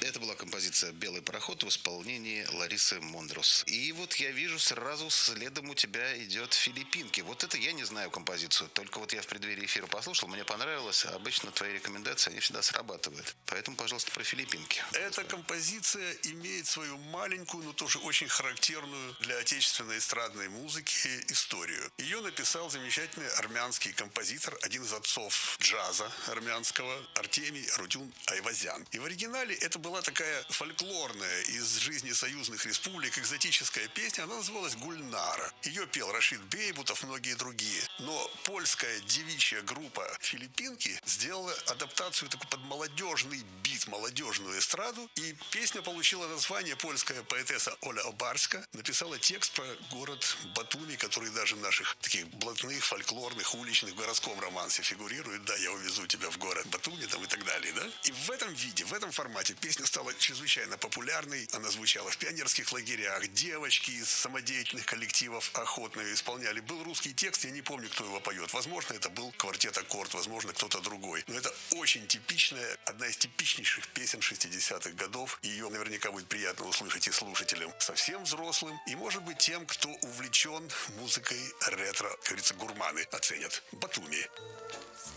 Это была композиция «Белый пароход» в исполнении Ларисы Мондрус. И вот я вижу, сразу следом у тебя идет «Филиппинки». Вот это я не знаю композицию. Только вот я в преддверии эфира послушал, мне понравилось. А обычно твои рекомендации, они всегда срабатывают. Поэтому, пожалуйста, про «Филиппинки». Эта композиция имеет свою маленькую, но тоже очень характерную для отечественной эстрадной музыки историю. Ее написал замечательный армянский композитор, один из отцов джаза армянского, Артемий Арутюн Айвазян. И в оригинале это была такая фольклорная из жизни союзных республик экзотическая песня, она называлась «Гульнара». Ее пел Рашид Бейбутов, многие другие. Но польская девичья группа «Филиппинки» сделала адаптацию такой под молодежный бит, молодежную эстраду, и песня получила название. Польская поэтесса Оля Обарска написала текст про город Батуми, который даже в наших таких блатных, фольклорных, уличных, городском романсе фигурирует. Да, я увезу тебя в город Батуми, там и так далее, да? И в этом виде, в этом формате песня стала чрезвычайно популярной. Она звучала в пионерских лагерях. Девочки из самодеятельных коллективов охотно ее исполняли. Был русский текст, я не помню, кто его поет. Возможно, это был квартет «Аккорд», возможно, кто-то другой. Но это очень типичная, одна из типичнейших песен 60-х годов. Ее наверняка будет приятно услышать и слушателям совсем взрослым, и, может быть, тем, кто увлечен музыкой ретро, как говорится, гурманы оценят. Батуми.